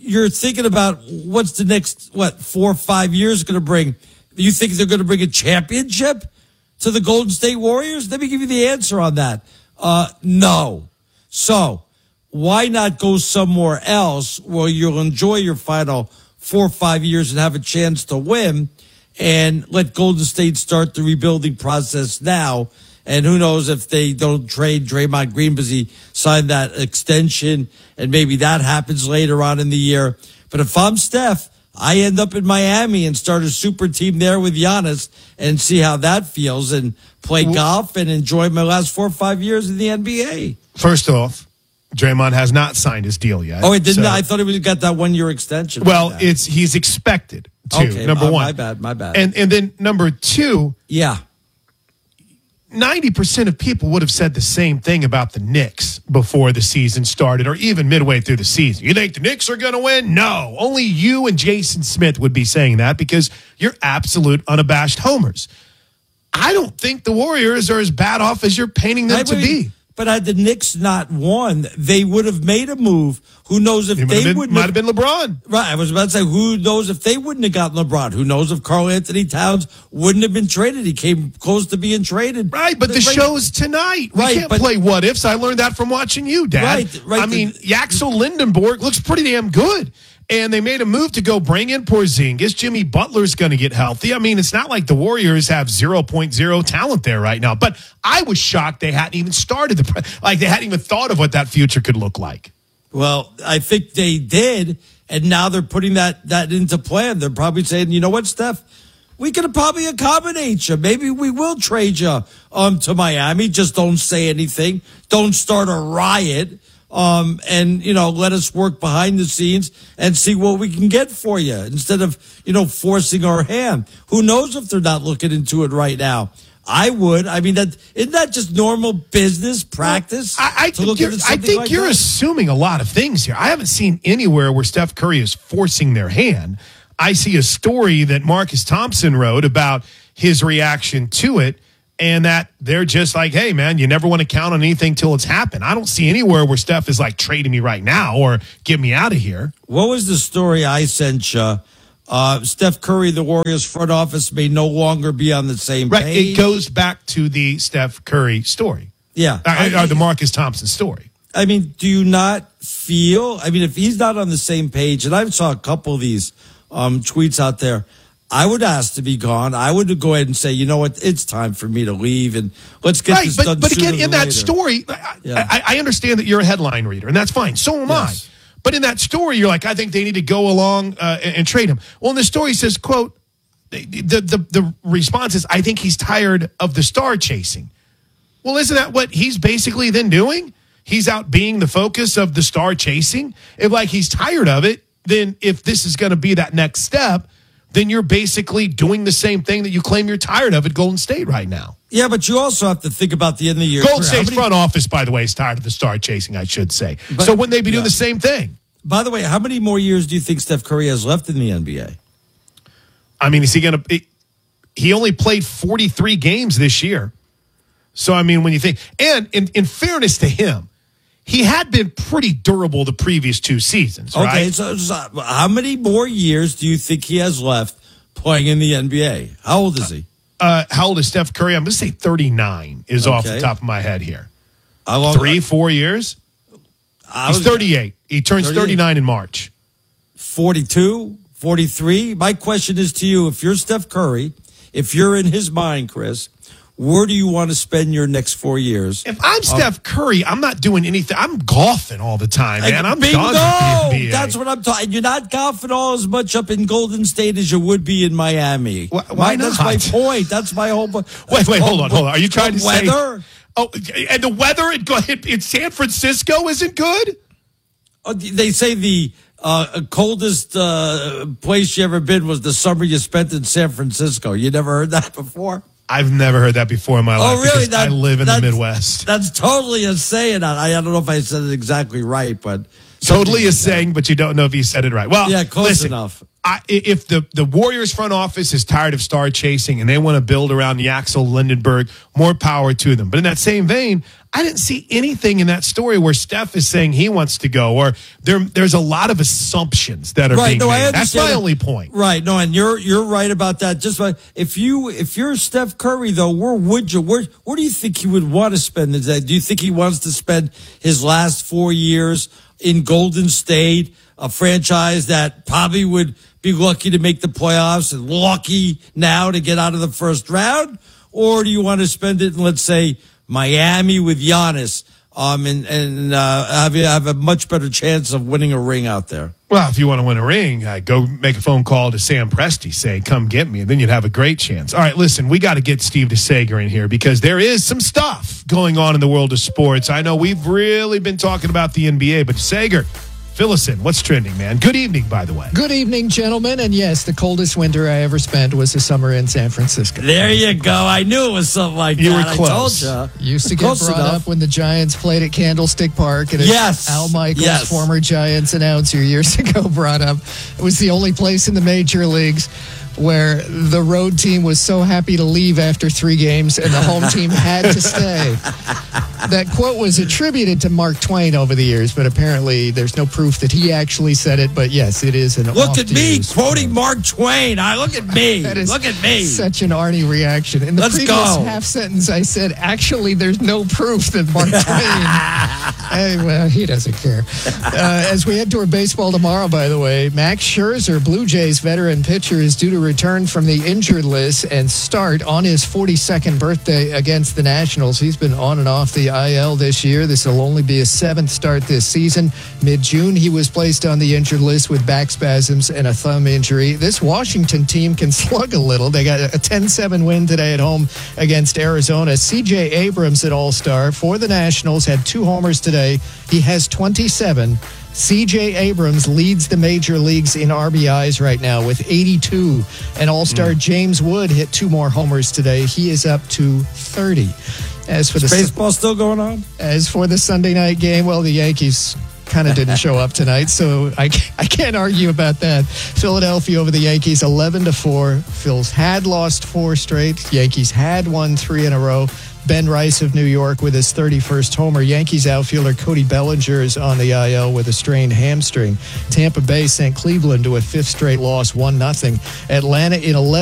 you're thinking about what's the next, what, four or five years going to bring. You think they're going to bring a championship to the Golden State Warriors? Let me give you the answer on that. Uh, no. So why not go somewhere else where you'll enjoy your final four or five years and have a chance to win, and let Golden State start the rebuilding process now? And who knows if they don't trade Draymond Green because he signed that extension, and maybe that happens later on in the year. But if I'm Steph, I end up in Miami and start a super team there with Giannis and see how that feels, and play well, golf and enjoy my last four or five years in the N B A. First off, Draymond has not signed his deal yet. Oh, it didn't. So, I thought he would got that one year extension. Well, it's he's expected to. Okay, number uh, one, my bad, my bad. And and then number two, yeah, ninety percent of people would have said the same thing about the Knicks before the season started, or even midway through the season. You think the Knicks are going to win? No, only you and Jason Smith would be saying that because you're absolute unabashed homers. I don't think the Warriors are as bad off as you're painting them I to mean, be. But had the Knicks not won, they would have made a move. Who knows if it they been, wouldn't might have, have been LeBron. Right, I was about to say, who knows if they wouldn't have gotten LeBron? Who knows if Karl Anthony Towns wouldn't have been traded? He came close to being traded. Right, but the right. show's tonight. We right, can't but, play what ifs. I learned that from watching you, Dad. Right, right. I mean, Yaxel Lindenborg looks pretty damn good. And they made a move to go bring in Porzingis. Jimmy Butler's going to get healthy. I mean, it's not like the Warriors have zero point zero talent there right now. But I was shocked they hadn't even started the pre- like they hadn't even thought of what that future could look like. Well, I think they did, and now they're putting that that into plan. They're probably saying, you know what, Steph, we could probably accommodate you. Maybe we will trade you um to Miami. Just don't say anything. Don't start a riot. Um, and, you know, let us work behind the scenes and see what we can get for you instead of, you know, forcing our hand. Who knows if they're not looking into it right now? I would. I mean, that isn't that just normal business practice? Well, I, I to look think, you're, I think like you're that? assuming a lot of things here. I haven't seen anywhere where Steph Curry is forcing their hand. I see a story that Marcus Thompson wrote about his reaction to it, and that they're just like, hey, man, you never want to count on anything till it's happened. I don't see anywhere where Steph is like, trading me right now or get me out of here. What was the story I sent you? Uh, Steph Curry, the Warriors front office may no longer be on the same right, page. It goes back to the Steph Curry story. Yeah. Or, or the Marcus Thompson story. I mean, do you not feel, I mean, if he's not on the same page, and I saw a couple of these um, tweets out there, I would ask to be gone. I would go ahead and say, you know what, it's time for me to leave, and let's get right, this but, done But again, in that later. story, yeah. I, I understand that you're a headline reader, and that's fine. So am yes. I. But in that story, you're like, I think they need to go along uh, and, and trade him. Well, in the story says, quote, the, the, the, the response is, I think he's tired of the star chasing. Well, isn't that what he's basically then doing? He's out being the focus of the star chasing. If like he's tired of it, then if this is going to be that next step, then you're basically doing the same thing that you claim you're tired of at Golden State right now. Yeah, but you also have to think about the end of the year. Golden State's many- front office, by the way, is tired of the star chasing, I should say. But, so wouldn't they be yeah. doing the same thing? By the way, how many more years do you think Steph Curry has left in the N B A? I mean, is he going to – he only played forty-three games this year. So, I mean, when you think – and in, in fairness to him, he had been pretty durable the previous two seasons, okay, right? so, so how many more years do you think he has left playing in the N B A? How old is he? Uh, how old is Steph Curry? I'm going to say thirty-nine is okay. off the top of my head here. How long, Three, four years? He's thirty-eight. He turns thirty-eight. thirty-nine in March. forty-two, forty-three. My question is to you, if you're Steph Curry, if you're in his mind, Chris, where do you want to spend your next four years? If I'm Steph um, Curry, I'm not doing anything. I'm golfing all the time, man. I'm bingo! done with the N B A. That's what I'm talking. You're not golfing all as much up in Golden State as you would be in Miami. Why, why my, not? That's my point. That's my whole point. Wait, wait, hold on, hold on. Are you trying to weather? say... Oh, and the weather in, in San Francisco isn't good? Oh, they say the uh, coldest uh, place you ever been was the summer you spent in San Francisco. You never heard that before? I've never heard that before in my life. Oh, really? That, I live in the Midwest. That's totally a saying. I, I don't know if I said it exactly right, but totally a saying, but you don't know if you said it right. Well, yeah, close listen, enough. I, if the, the Warriors front office is tired of star chasing and they want to build around the Axel Lindenberg, more power to them. But in that same vein, I didn't see anything in that story where Steph is saying he wants to go, or there there's a lot of assumptions that are right, being no, made. I That's my that. only point. Right, no, and you're you're right about that. Just like if you if you're Steph Curry though, where would you where where do you think he would want to spend his day? Do you think he wants to spend his last four years in Golden State, a franchise that probably would be lucky to make the playoffs and lucky now to get out of the first round? Or do you want to spend it in, let's say, Miami with Giannis, um, and, and uh, have, you have a much better chance of winning a ring out there? Well, if you want to win a ring, uh, go make a phone call to Sam Presti, say, come get me, and then you'd have a great chance. All right, listen, we got to get Steve DeSager in here because there is some stuff going on in the world of sports. I know we've really been talking about the N B A, but DeSager, fill us in. What's trending, man? Good evening, by the way. Good evening, gentlemen. And yes, the coldest winter I ever spent was the summer in San Francisco. There you go. I knew it was something like you that. Were close. I told you. Used to get Close brought enough. up when the Giants played at Candlestick Park. And yes. Al Michaels, yes. former Giants announcer years ago, brought up. It was the only place in the major leagues where the road team was so happy to leave after three games and the home team had to stay. That quote was attributed to Mark Twain over the years, but apparently there's no proof that he actually said it. But yes, it is an Look at me oft-used quoting quote. Mark Twain. I look at me. That is Look at me. Such an Arnie reaction. In the Let's previous go. half sentence, I said, actually, there's no proof that Mark Twain. Hey, well, he doesn't care. Uh, as we head toward baseball tomorrow, by the way, Max Scherzer, Blue Jays veteran pitcher, is due to return from the injured list and start on his forty-second birthday against the Nationals. He's been on and off the I L this year. This will only be his seventh start this season. Mid-June, he was placed on the injured list with back spasms and a thumb injury. This Washington team can slug a little. They got a ten seven win today at home against Arizona. C J Abrams at All-Star for the Nationals had two homers today. He has twenty-seven. C J Abrams leads the major leagues in R B Is right now with eighty-two. And All-Star mm. James Wood hit two more homers today. He is up to thirty. As for Is the baseball still going on? As for the Sunday night game, well, the Yankees kind of didn't show up tonight, so I, I can't argue about that. Philadelphia over the Yankees, eleven to four. Phils had lost four straight. Yankees had won three in a row. Ben Rice of New York with his thirty-first homer. Yankees outfielder Cody Bellinger is on the I L with a strained hamstring. Tampa Bay sent Cleveland to a fifth straight loss, one nothing. Atlanta in eleven.